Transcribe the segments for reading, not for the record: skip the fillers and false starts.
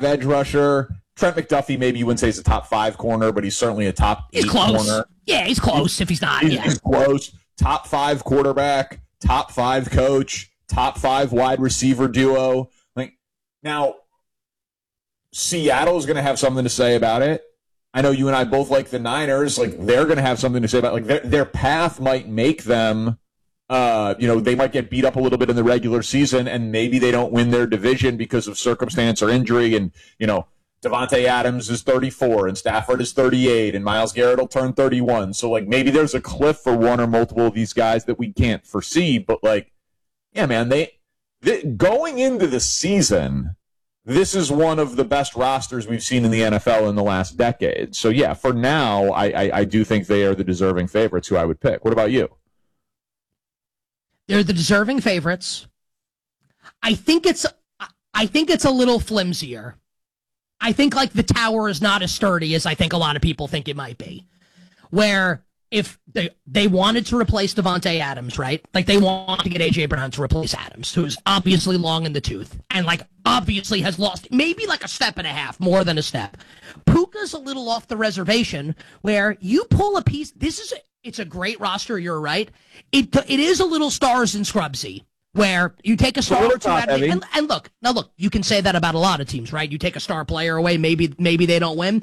edge rusher. Trent McDuffie, maybe you wouldn't say he's a top 5 corner, but he's certainly a top 8 corner. Yeah, he's close if he's not. He's close. Top 5 quarterback, top 5 coach, top 5 wide receiver duo. Now, Seattle is going to have something to say about it. I know you and I both like the Niners. They're going to have something to say about it. Their path might make them, they might get beat up a little bit in the regular season, and maybe they don't win their division because of circumstance or injury. And, Devontae Adams is 34, and Stafford is 38, and Myles Garrett will turn 31. So, maybe there's a cliff for one or multiple of these guys that we can't foresee. But, yeah, man, they going into the season, this is one of the best rosters we've seen in the NFL in the last decade. So, yeah, for now, I do think they are the deserving favorites who I would pick. What about you? They're the deserving favorites. I think it's a little flimsier. I think the tower is not as sturdy as I think a lot of people think it might be. Where if they wanted to replace Devontae Adams, right? They want to get A.J. Brown to replace Adams, who's obviously long in the tooth and obviously has lost maybe a step and a half, more than a step. Puka's a little off the reservation where you pull a piece. It's a great roster. You're right. It is a little stars and scrubsy. Where you take a star or two out of it, and look, you can say that about a lot of teams, right? You take a star player away, maybe they don't win.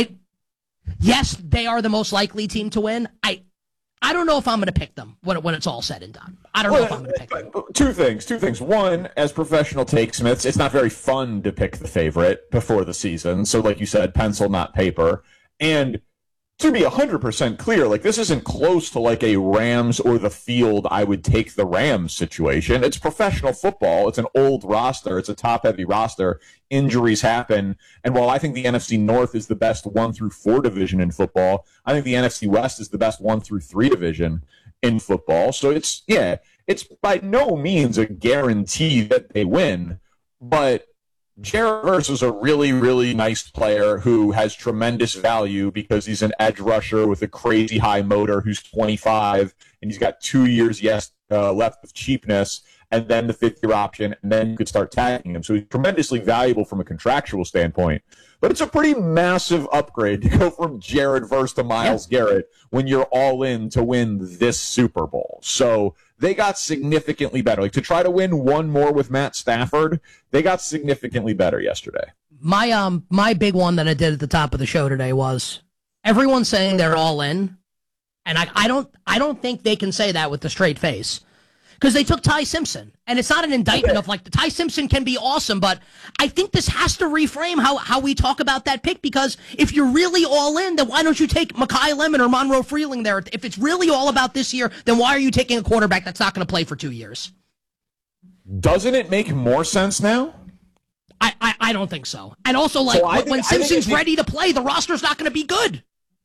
Yes, they are the most likely team to win. I don't know if I'm going to pick them when it's all said and done. I don't know if I'm going to pick them. Two things. One, as professional takesmiths, it's not very fun to pick the favorite before the season. So, like you said, pencil, not paper. And to be 100% clear, this isn't close to a Rams or the field I would take the Rams situation. It's professional football. It's an old roster. It's a top-heavy roster. Injuries happen. And while I think the NFC North is the best 1 through 4 division in football, I think the NFC West is the best 1 through 3 division in football. So it's by no means a guarantee that they win, but Jared Verse is a really, really nice player who has tremendous value because he's an edge rusher with a crazy high motor who's 25, and he's got 2 years left of cheapness, and then the 5th-year option, and then you could start tagging him. So he's tremendously valuable from a contractual standpoint. But it's a pretty massive upgrade to go from Jared Verse to Myles Garrett when you're all in to win this Super Bowl. So they got significantly better. To try to win one more with Matt Stafford, they got significantly better yesterday. My big one that I did at the top of the show today was everyone's saying they're all in, and I don't think they can say that with a straight face. Because they took Ty Simpson. And it's not an indictment of Ty Simpson can be awesome, but I think this has to reframe how we talk about that pick, because if you're really all in, then why don't you take Mekhi Lemon or Monroe Freeling there? If it's really all about this year, then why are you taking a quarterback that's not going to play for 2 years? Doesn't it make more sense now? I don't think so. And also, when Simpson's ready to play, the roster's not going to be good.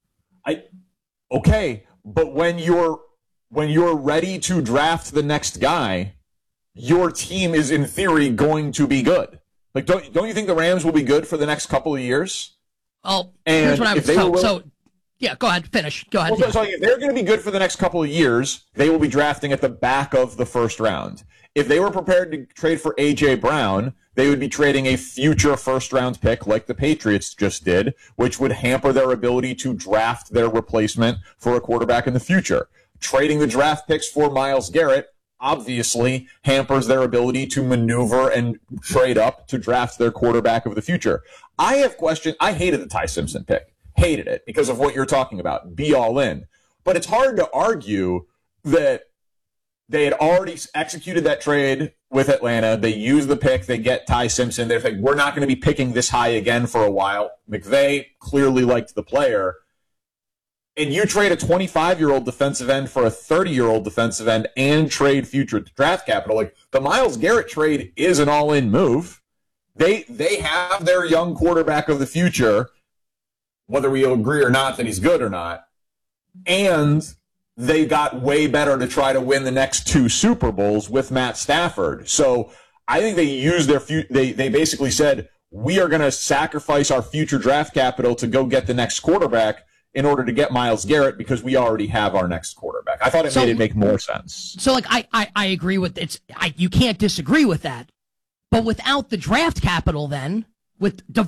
Okay, but when you're ready to draft the next guy, your team is in theory going to be good. Don't you think the Rams will be good for the next couple of years? Oh, here's what I would yeah, go ahead, finish. Go ahead. Well, so if they're going to be good for the next couple of years, they will be drafting at the back of the first round. If they were prepared to trade for A.J. Brown, they would be trading a future first-round pick like the Patriots just did, which would hamper their ability to draft their replacement for a quarterback in the future. Trading the draft picks for Myles Garrett obviously hampers their ability to maneuver and trade up to draft their quarterback of the future. I have questioned. I hated the Ty Simpson pick. Hated it because of what you're talking about. Be all in. But it's hard to argue that they had already executed that trade with Atlanta. They use the pick. They get Ty Simpson. They're like, we're not going to be picking this high again for a while. McVay clearly liked the player. And you trade a 25-year-old defensive end for a 30-year-old defensive end and trade future draft capital. The Myles Garrett trade is an all-in move. They have their young quarterback of the future, whether we agree or not that he's good or not. And they got way better to try to win the next 2 Super Bowls with Matt Stafford. So I think they used their they basically said, we are going to sacrifice our future draft capital to go get the next quarterback in order to get Myles Garrett because we already have our next quarterback. I thought it made it make more sense. So I agree with it. You can't disagree with that. But without the draft capital then, with